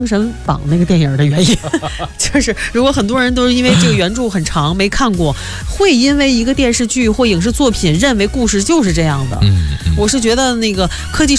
神榜那个电影的原因，就是如果很多人都是因为这个原著很长没看过，会因为一个电视剧或影视作品认为故事就是这样的。我是觉得那个科技